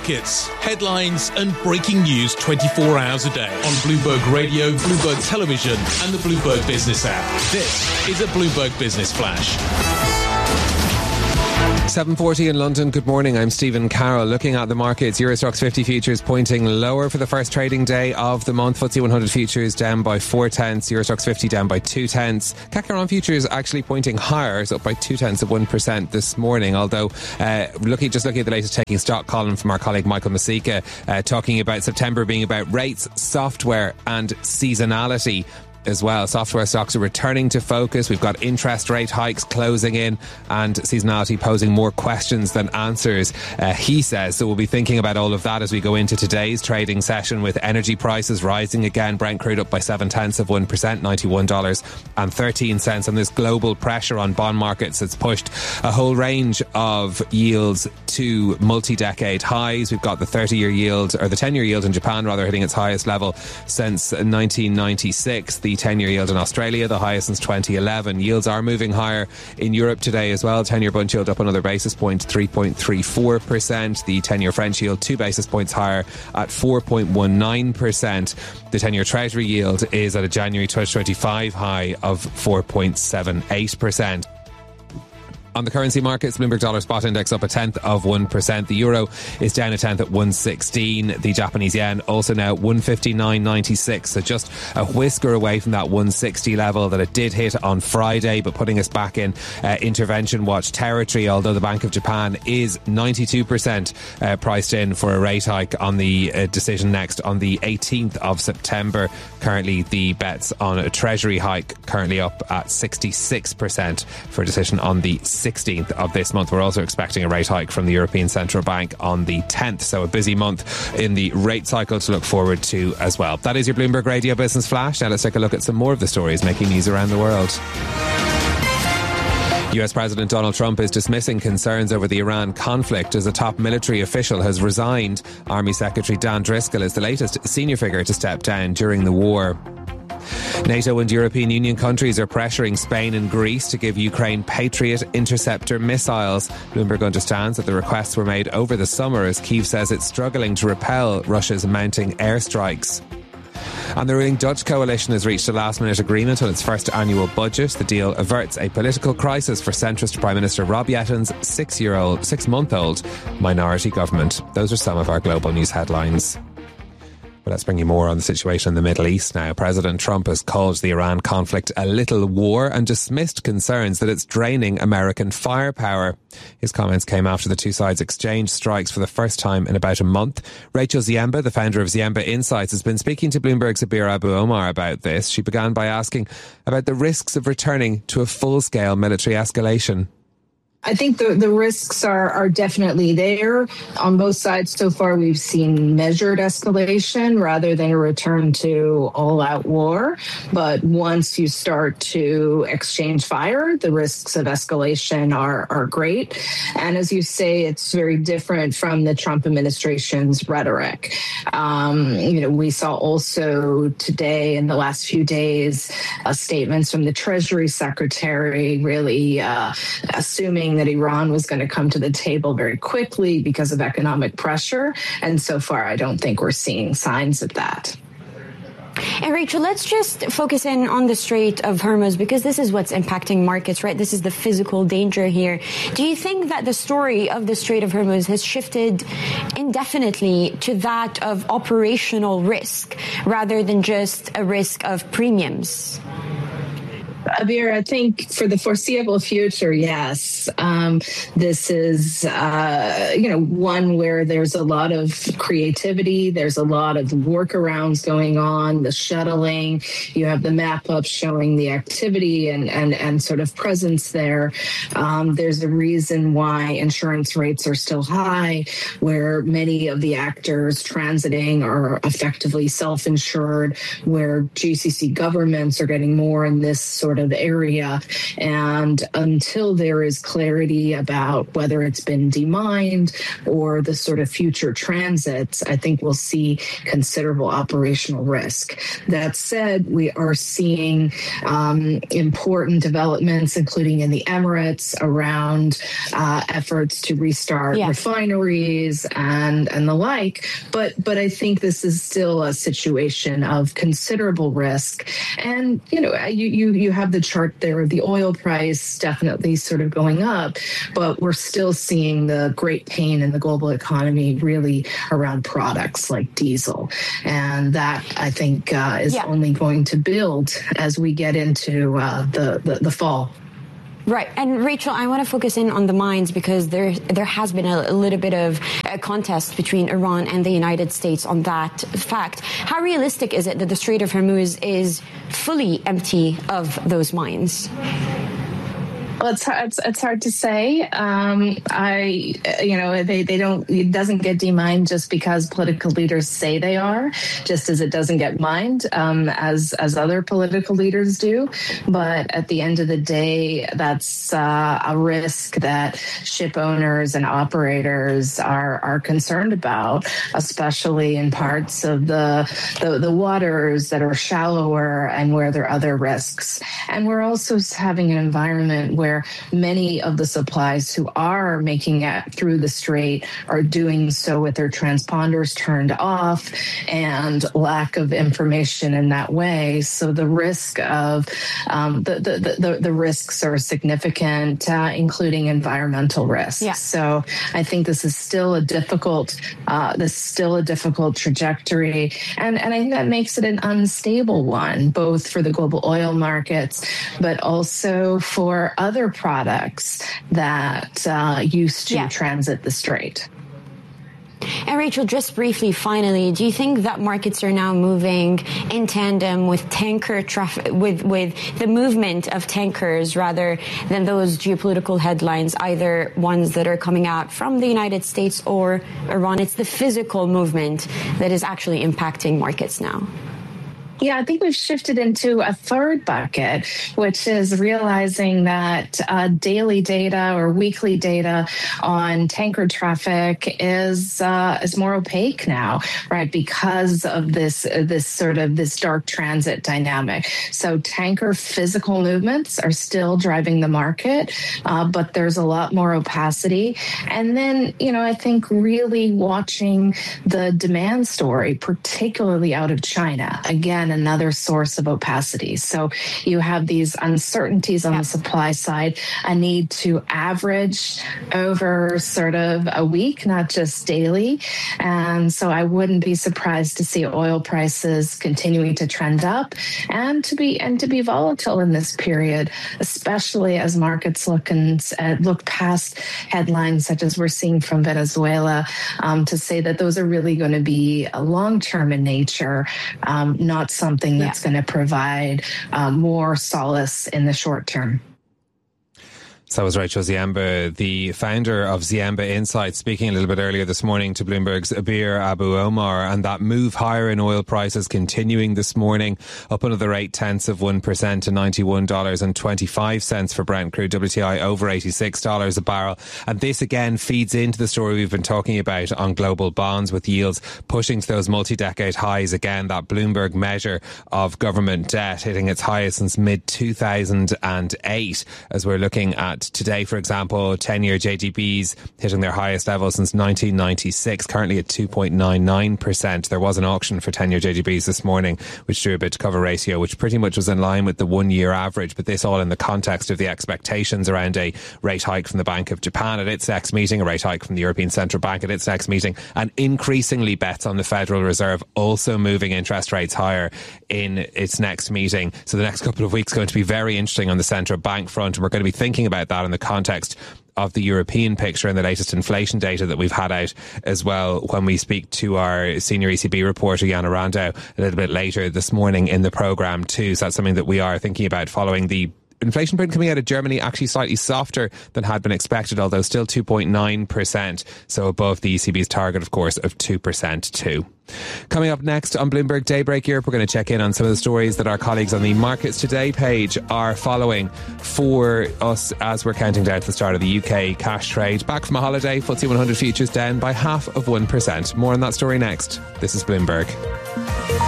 markets, headlines and breaking news 24 hours a day on Bloomberg Radio, Bloomberg Television and the Bloomberg Business app. This is a Bloomberg Business Flash. 7:40 in London. Good morning. I'm Stephen Carroll. Looking at the markets, Euro Stoxx 50 futures pointing lower for the first trading day of the month. FTSE 100 futures down by 0.4. Euro Stoxx 50 down by 0.2. CAC 40 futures actually pointing higher. It's up by 0.2% this morning. Although, looking at the latest taking stock column from our colleague Michael Masika, talking about September being about rates, software and seasonality as well. Software stocks are returning to focus. We've got interest rate hikes closing in and seasonality posing more questions than answers, he says. So we'll be thinking about all of that as we go into today's trading session, with energy prices rising again. Brent crude up by 0.7%, $91.13. And this global pressure on bond markets has pushed a whole range of yields to multi-decade highs. We've got the 30-year yield, or the 10-year yield in Japan rather, hitting its highest level since 1996. The 10-year yield in Australia, the highest since 2011. Yields are moving higher in Europe today as well. 10-year bund yield up another basis point, 3.34%. The 10-year French yield 2 basis points higher at 4.19%. The 10-year Treasury yield is at a January 2025 high of 4.78%. On the currency markets, Bloomberg Dollar Spot Index up 0.1%. The euro is down 0.1 at 116. The Japanese yen also now 159.96. So just a whisker away from that 160 level that it did hit on Friday, but putting us back in intervention watch territory, although the Bank of Japan is 92% priced in for a rate hike on the decision next on the 18th of September. Currently, the bets on a Treasury hike currently up at 66% for a decision on the 16th of this month. We're also expecting a rate hike from the European Central Bank on the 10th. So a busy month in the rate cycle to look forward to as well. That is your Bloomberg Radio Business Flash. Now let's take a look at some more of the stories making news around the world. US President Donald Trump is dismissing concerns over the Iran conflict as a top military official has resigned. Army Secretary Dan Driscoll is the latest senior figure to step down during the war. NATO and European Union countries are pressuring Spain and Greece to give Ukraine Patriot interceptor missiles. Bloomberg understands that the requests were made over the summer as Kyiv says it's struggling to repel Russia's mounting airstrikes. And the ruling Dutch coalition has reached a last-minute agreement on its first annual budget. The deal averts a political crisis for centrist Prime Minister Rob Yetton's six-month-old minority government. Those are some of our global news headlines. Well, let's bring you more on the situation in the Middle East now. President Trump has called the Iran conflict a little war and dismissed concerns that it's draining American firepower. His comments came after the two sides exchanged strikes for the first time in about a month. Rachel Ziemba, the founder of Ziemba Insights, has been speaking to Bloomberg's Abir Abu Omar about this. She began by asking about the risks of returning to a full-scale military escalation. I think the risks are definitely there on both sides. So far, we've seen measured escalation rather than a return to all-out war. But once you start to exchange fire, the risks of escalation are great. And as you say, it's very different from the Trump administration's rhetoric. We saw also today, in the last few days, statements from the Treasury Secretary really assuming that Iran was going to come to the table very quickly because of economic pressure. And so far, I don't think we're seeing signs of that. And Rachel, let's just focus in on the Strait of Hormuz, because this is what's impacting markets, right? This is the physical danger here. Do you think that the story of the Strait of Hormuz has shifted indefinitely to that of operational risk rather than just a risk of premiums? Abir, I think for the foreseeable future, yes. This is, one where there's a lot of creativity. There's a lot of workarounds going on, the shuttling. You have the map up showing the activity and sort of presence there. There's a reason why insurance rates are still high, where many of the actors transiting are effectively self-insured, where GCC governments are getting more in this sort sort of area. And until there is clarity about whether it's been demined or the sort of future transits, I think we'll see considerable operational risk. That said, we are seeing important developments, including in the Emirates, around efforts to restart refineries and the like. But I think this is still a situation of considerable risk. And, you have the chart there of the oil price definitely sort of going up, but we're still seeing the great pain in the global economy really around products like diesel. And that, I think, is only going to build as we get into the fall. Right. And Rachel, I want to focus in on the mines because there has been a little bit of a contest between Iran and the United States on that fact. How realistic is it that the Strait of Hormuz is fully empty of those mines? Well, it's hard to say. They don't. It doesn't get demined just because political leaders say they are, just as it doesn't get mined as other political leaders do. But at the end of the day, that's a risk that ship owners and operators are concerned about, especially in parts of the waters that are shallower and where there are other risks. And we're also having an environment where many of the supplies who are making it through the strait are doing so with their transponders turned off and lack of information in that way. So the risk of the risks are significant, including environmental risks. Yeah. So I think this is still a difficult trajectory, and I think that makes it an unstable one, both for the global oil markets, but also for other products that used to transit the strait. And Rachel, just briefly, finally, do you think that markets are now moving in tandem with tanker traffic, with the movement of tankers rather than those geopolitical headlines, either ones that are coming out from the United States or Iran? It's the physical movement that is actually impacting markets now. Yeah, I think we've shifted into a third bucket, which is realizing that daily data or weekly data on tanker traffic is more opaque now, right? Because of this dark transit dynamic. So tanker physical movements are still driving the market, but there's a lot more opacity. And then, I think really watching the demand story, particularly out of China. Again, another source of opacity. So you have these uncertainties on the supply side, a need to average over sort of a week, not just daily. And so I wouldn't be surprised to see oil prices continuing to trend up and to be volatile in this period, especially as markets look past headlines such as we're seeing from Venezuela to say that those are really going to be long-term in nature, not something that's going to provide more solace in the short term. So that was Rachel Ziemba, the founder of Ziemba Insights, speaking a little bit earlier this morning to Bloomberg's Abir Abu Omar, and that move higher in oil prices continuing this morning, up another 0.8% to $91.25 for Brent crude, WTI over $86 a barrel. And this again feeds into the story we've been talking about on global bonds, with yields pushing to those multi-decade highs again. That Bloomberg measure of government debt hitting its highest since mid-2008, as we're looking at today, for example, 10-year JGBs hitting their highest level since 1996, currently at 2.99%. There was an auction for 10-year JGBs this morning, which drew a bid to cover ratio, which pretty much was in line with the one-year average. But this all in the context of the expectations around a rate hike from the Bank of Japan at its next meeting, a rate hike from the European Central Bank at its next meeting, and increasingly bets on the Federal Reserve also moving interest rates higher in its next meeting. So the next couple of weeks are going to be very interesting on the central bank front, and we're going to be thinking about that in the context of the European picture and the latest inflation data that we've had out as well when we speak to our senior ECB reporter, Jana Randau, a little bit later this morning in the programme too. So that's something that we are thinking about following the inflation print coming out of Germany actually slightly softer than had been expected, although still 2.9%, so above the ECB's target, of course, of 2% too. Coming up next on Bloomberg Daybreak Europe, we're going to check in on some of the stories that our colleagues on the Markets Today page are following for us as we're counting down to the start of the UK cash trade. Back from a holiday, FTSE 100 futures down by 0.5%. More on that story next. This is Bloomberg.